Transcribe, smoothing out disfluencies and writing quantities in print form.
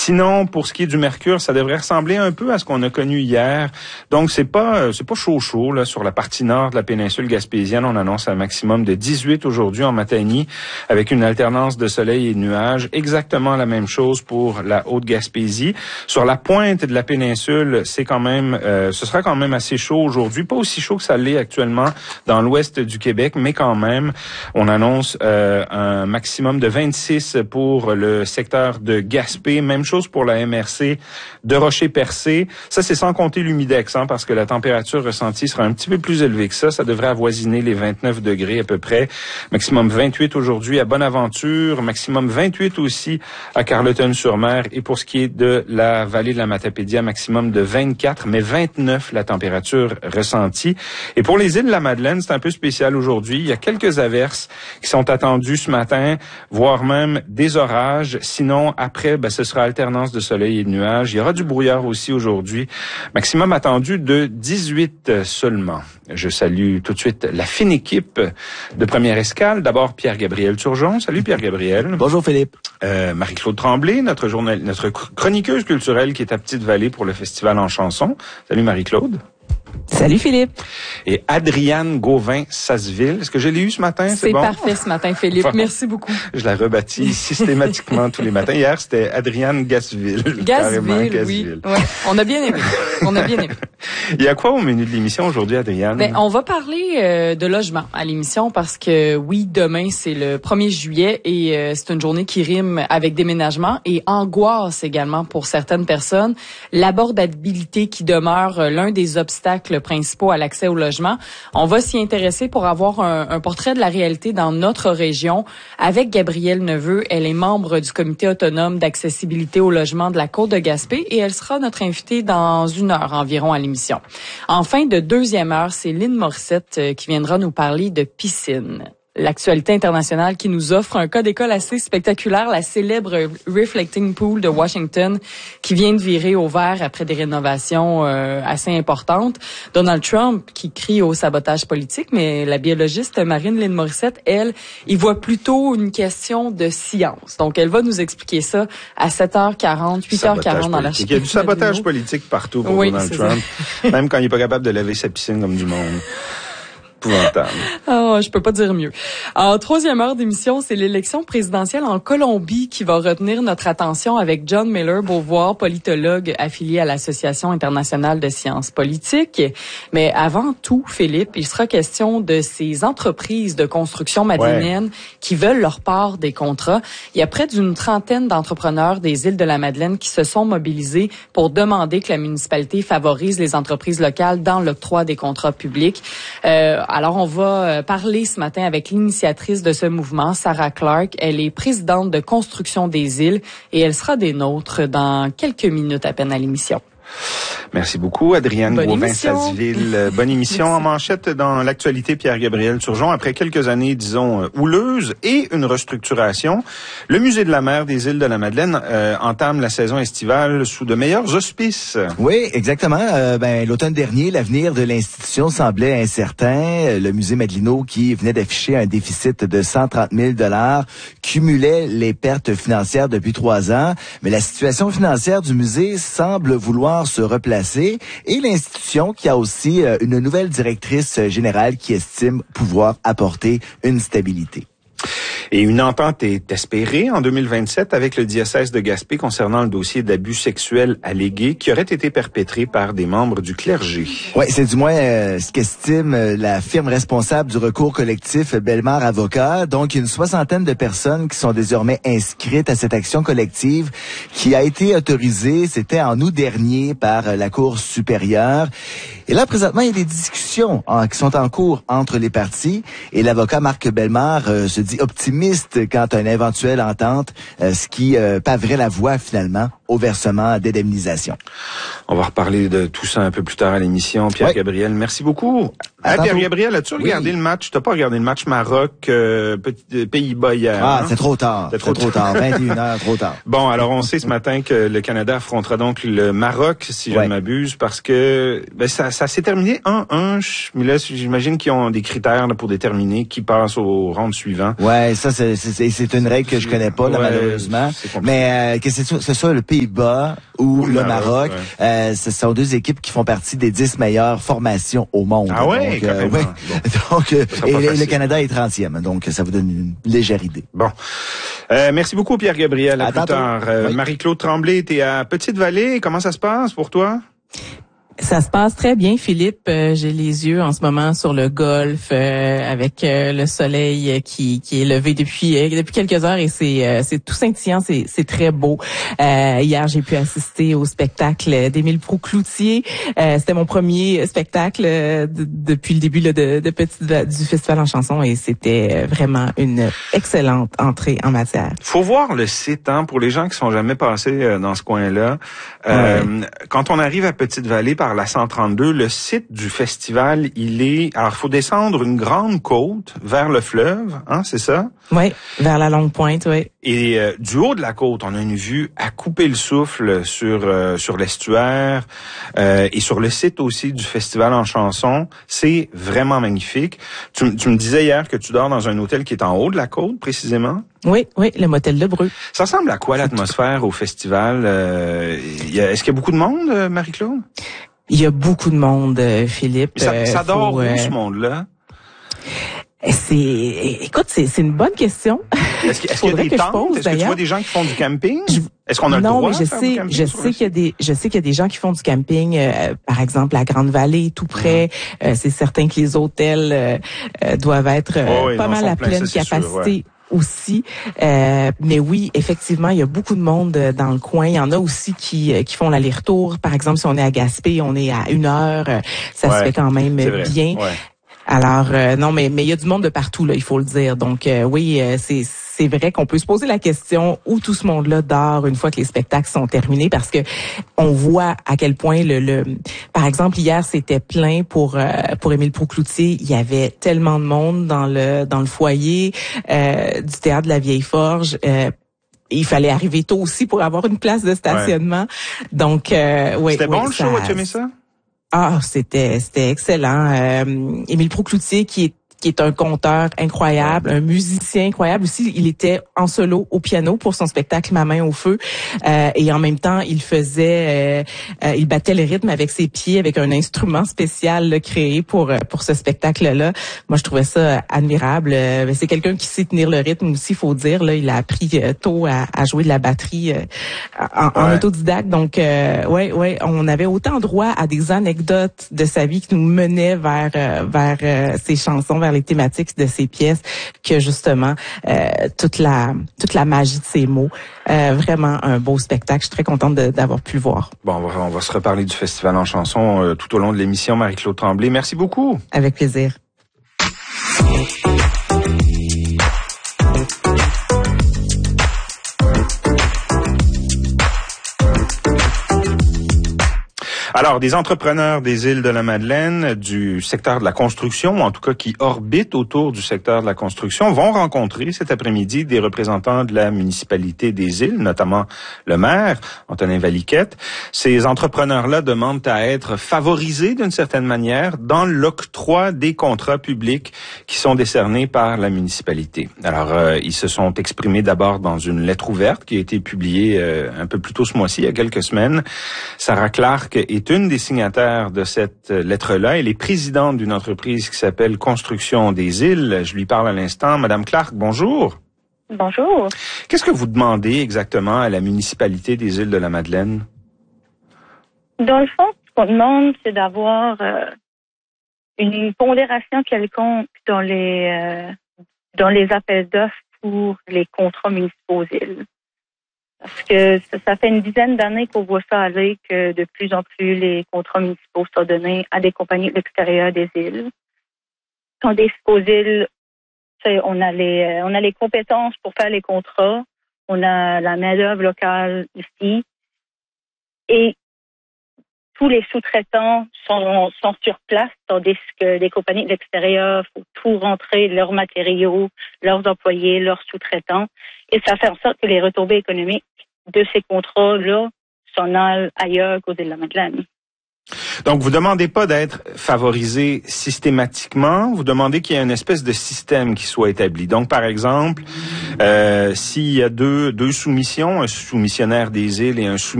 Sinon, pour ce qui est du mercure, ça devrait ressembler un peu à ce qu'on a connu hier. Donc, c'est pas chaud là sur la partie nord de la péninsule gaspésienne. On annonce un maximum de 18 aujourd'hui en Matagny, avec une alternance de soleil et de nuages. Exactement la même chose pour la Haute-Gaspésie. Sur la pointe de la péninsule, ce sera quand même assez chaud aujourd'hui. Pas aussi chaud que ça l'est actuellement dans l'ouest du Québec, mais quand même, on annonce un maximum de 26 pour le secteur de Gaspé. Même chose pour la MRC de Rocher-Percé. Ça, c'est sans compter l'humidex, parce que la température ressentie sera un petit peu plus élevée que ça. Ça devrait avoisiner les 29 degrés à peu près. Maximum 28 aujourd'hui à Bonaventure. Maximum 28 aussi à Carleton-sur-Mer. Et pour ce qui est de la vallée de la Matapédia, maximum de 24, mais 29 la température ressentie. Et pour les îles de la Madeleine, c'est un peu spécial aujourd'hui. Il y a quelques averses qui sont attendues ce matin, voire même des orages. Sinon, après, ce sera alternance de soleil et de nuages. Il y aura du brouillard aussi aujourd'hui. Maximum attendu de 18 seulement. Je salue tout de suite la fine équipe de Première Escale. D'abord, Pierre-Gabriel Turgeon. Salut Pierre-Gabriel. Bonjour Philippe. Marie-Claude Tremblay, notre chroniqueuse culturelle qui est à Petite-Vallée pour le Festival en chanson. Salut Marie-Claude. Salut Philippe. Et Adriane Gauvin-Sasseville. Est-ce que je l'ai eu ce matin? C'est bon? Parfait ce matin, Philippe. Bon. Merci beaucoup. Je la rebâtis systématiquement tous les matins. Hier, c'était Adriane Gasseville. Gasseville, oui. Ouais. On a bien aimé. Il y a quoi au menu de l'émission aujourd'hui, Adriane? On va parler de logement à l'émission parce que, oui, demain, c'est le 1er juillet et c'est une journée qui rime avec déménagement et angoisse également pour certaines personnes. L'abordabilité qui demeure l'un des obstacles principaux à l'accès au logement. On va s'y intéresser pour avoir un portrait de la réalité dans notre région avec Gabrielle Neveu. Elle est membre du comité autonome d'accessibilité au logement de la Côte de Gaspé et elle sera notre invitée dans 1 heure environ à l'émission. En fin de 2e heure, c'est Lynn Morissette qui viendra nous parler de piscine. L'actualité internationale qui nous offre un cas d'école assez spectaculaire, la célèbre Reflecting Pool de Washington qui vient de virer au vert après des rénovations assez importantes. Donald Trump qui crie au sabotage politique, mais la biologiste Marine-Lynn Morissette, elle, y voit plutôt une question de science. Donc, elle va nous expliquer ça à 7h40, 8h40 dans la Il y a du sabotage politique partout pour Donald Trump, même quand il n'est pas capable de laver sa piscine comme du monde. Oh, je peux pas dire mieux. En 3e heure d'émission, c'est l'élection présidentielle en Colombie qui va retenir notre attention avec John Miller-Beauvoir, politologue affilié à l'Association internationale de sciences politiques. Mais avant tout, Philippe, il sera question de ces entreprises de construction madeleine qui veulent leur part des contrats. Il y a près d'une trentaine d'entrepreneurs des îles de la Madeleine qui se sont mobilisés pour demander que la municipalité favorise les entreprises locales dans l'octroi des contrats publics. Alors, on va parler ce matin avec l'initiatrice de ce mouvement, Sarah Clark. Elle est présidente de Construction des îles et elle sera des nôtres dans quelques minutes à peine à l'émission. Merci beaucoup, Adriane Gauvin-Sasseville. Bonne émission. En manchette dans l'actualité, Pierre-Gabriel Turgeon. Après quelques années, disons, houleuses et une restructuration, le Musée de la mer des îles de la Madeleine entame la saison estivale sous de meilleurs auspices. Oui, exactement. L'automne dernier, l'avenir de l'institution semblait incertain. Le musée Madelino, qui venait d'afficher un déficit de 130 000 $, cumulait les pertes financières depuis 3 ans. Mais la situation financière du musée semble vouloir se replacer et l'institution qui a aussi une nouvelle directrice générale qui estime pouvoir apporter une stabilité. Et une entente est espérée en 2027 avec le diocèse de Gaspé concernant le dossier d'abus sexuels allégués qui aurait été perpétré par des membres du clergé. Oui, c'est du moins ce qu'estime la firme responsable du recours collectif Bellemare Avocats. Donc, une 60aine de personnes qui sont désormais inscrites à cette action collective qui a été autorisée, c'était en août dernier par la Cour supérieure. Et là, présentement, il y a des discussions qui sont en cours entre les parties et l'avocat Marc Bellemare se dit optimiste quant à une éventuelle entente, ce qui paverait la voie finalement au versement d'indemnisation. On va reparler de tout ça un peu plus tard à l'émission. Pierre-Gabriel, merci beaucoup. Pierre-Gabriel, as-tu regardé le match? T'as pas regardé le match Maroc, Pays-Bas hier? Ah, c'est trop tard. C'est trop tard. 21h, trop tard. Bon, alors on sait ce matin que le Canada affrontera donc le Maroc, si je ne m'abuse, parce que ça s'est terminé 1-1. Mais là, j'imagine qu'ils ont des critères pour déterminer qui passe au round suivant. Ouais, ça c'est une règle que je connais pas là, malheureusement. Mais c'est ça, le Pays Pays-Bas ou le Maroc. Ce sont deux équipes qui font partie des 10 meilleures formations au monde. Ah ouais, carrément. Ouais. Bon. Donc, le Canada est 30e. Donc, ça vous donne une légère idée. Bon. Merci beaucoup, Pierre-Gabriel. À plus tard. Oui. Marie-Claude Tremblay, t'es à Petite-Vallée. Comment ça se passe pour toi? Ça se passe très bien, Philippe. J'ai les yeux en ce moment sur le golfe avec le soleil qui est levé depuis quelques heures et c'est tout scintillant, c'est très beau. Hier, j'ai pu assister au spectacle d'Émile Proulx-Cloutier. C'était mon premier spectacle depuis le début du Festival en chanson et c'était vraiment une excellente entrée en matière. Faut voir le site, hein, pour les gens qui sont jamais passés dans ce coin-là. Quand on arrive à Petite-Vallée par la 132, le site du festival, alors faut descendre une grande côte vers le fleuve, hein, c'est ça? Oui, vers la Longue Pointe, oui. Et du haut de la côte, on a une vue à couper le souffle sur l'estuaire et sur le site aussi du festival en chanson. C'est vraiment magnifique. Tu me disais hier que tu dors dans un hôtel qui est en haut de la côte, précisément? Oui, le motel de Breux. Ça ressemble à quoi l'atmosphère au festival? Est-ce qu'il y a beaucoup de monde, Marie-Claude? Il y a beaucoup de monde, Philippe. Ça dort où, ce monde-là? Écoute, c'est une bonne question. Est-ce qu'il y a des tentes? Est-ce que tu vois des gens qui font du camping? Est-ce qu'on a le droit de faire du camping? Je sais qu'il y a des gens qui font du camping, par exemple, la Grande Vallée, tout près. C'est certain que les hôtels doivent être pas mal à pleine capacité. Aussi, mais oui, effectivement, il y a beaucoup de monde dans le coin. Il y en a aussi qui font l'aller-retour. Par exemple, si on est à Gaspé, on est à 1 heure, ça se fait quand même bien. Ouais. Alors non, mais il y a du monde de partout là, il faut le dire. Donc oui, c'est vrai qu'on peut se poser la question où tout ce monde-là dort une fois que les spectacles sont terminés, parce que on voit à quel point par exemple hier c'était plein pour Émile Proulx-Cloutier. Il y avait tellement de monde dans le foyer du théâtre de la Vieille Forge. Il fallait arriver tôt aussi pour avoir une place de stationnement. Ouais. Donc oui. C'était bon le show, as-tu aimé ça? Ah, c'était excellent. Émile Proulx-Cloutier qui est un conteur incroyable, un musicien incroyable aussi. Il était en solo au piano pour son spectacle Ma main au feu, et en même temps il battait le rythme avec ses pieds, avec un instrument spécial là, créé pour ce spectacle-là. Moi, je trouvais ça admirable. C'est quelqu'un qui sait tenir le rythme aussi, faut dire. Là, il a appris tôt à jouer de la batterie en autodidacte. Donc, ouais, on avait autant droit à des anecdotes de sa vie qui nous menaient vers ses chansons, vers les thématiques de ses pièces, que justement toute la magie de ses mots. Vraiment un beau spectacle. Je suis très contente d'avoir pu le voir. Bon, on va se reparler du festival en chanson tout au long de l'émission. Marie-Claude Tremblay, merci beaucoup. Avec plaisir. Alors, des entrepreneurs des îles de la Madeleine, du secteur de la construction, ou en tout cas qui orbitent autour du secteur de la construction, vont rencontrer cet après-midi des représentants de la municipalité des îles, notamment le maire, Antonin Valiquette. Ces entrepreneurs-là demandent à être favorisés d'une certaine manière dans l'octroi des contrats publics qui sont décernés par la municipalité. Alors, ils se sont exprimés d'abord dans une lettre ouverte qui a été publiée un peu plus tôt ce mois-ci, il y a quelques semaines. Sarah Clark est une des signataires de cette lettre-là. Elle est présidente d'une entreprise qui s'appelle Construction des îles. Je lui parle à l'instant. Madame Clark, bonjour. Bonjour. Qu'est-ce que vous demandez exactement à la municipalité des îles de la Madeleine? Dans le fond, ce qu'on demande, c'est d'avoir une pondération quelconque dans les appels d'offres pour les contrats municipaux aux îles. Parce que ça fait une dizaine d'années qu'on voit ça aller, que de plus en plus les contrats municipaux sont donnés à des compagnies de l'extérieur des îles. Tandis qu'aux îles, on a les compétences pour faire les contrats, on a la main-d'œuvre locale ici, et tous les sous-traitants sont sur place, tandis que les compagnies de l'extérieur, il faut tout rentrer, leurs matériaux, leurs employés, leurs sous-traitants. Et ça fait en sorte que les retombées économiques de ces contrats-là s'en allent ailleurs qu'aux îles de la Madeleine. Donc, vous demandez pas d'être favorisé systématiquement, vous demandez qu'il y ait une espèce de système qui soit établi. Donc, par exemple, s'il y a deux soumissions, un soumissionnaire des îles et un soumissionnaire